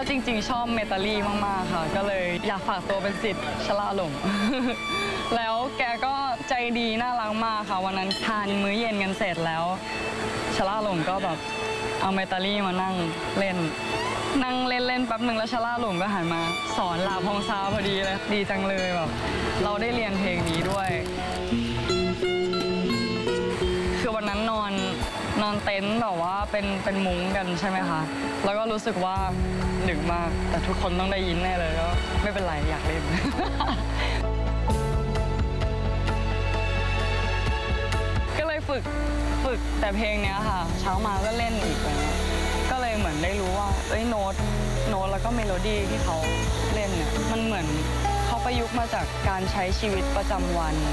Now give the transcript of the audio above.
จริงๆชอบเมตาลีมากๆค่ะก็เลยอยากฝากตัวเป็นศิษย์ชลาหลง แล้วแกก็ใจดีน่ารักมากค่ะวันนั้นทานมื้อเย็นกันเสร็จแล้วชลาหลงก็แบบเอาเมตาลีมานั่งเล่นแป๊บหนึ่งแล้วชลาหลงก็หันมาสอนลาพองซาพอดีเลยดีจังเลยแบบเราได้เรียนเพลงนี้ด้วยคือวันนั้นนอนเต็นท์แบบว่าเป็นมุ้งกันใช่ไหมคะแล้วก็รู้สึกว่าดึกมากแต่ทุกคนต้องได้ยินแน่เลยก็ไม่เป็นไรอยากเล่น ก็เลยฝึกแต่เพลงเนี้ยค่ะเช้ามาก็เล่นอีกแล้วก็เลยเหมือนได้รู้ว่าโน้ตแล้วก็เมโลดี้ที่เขาเล่นเนี่ยมันเหมือนเขาประยุกต์มาจากการใช้ชีวิตประจำวัน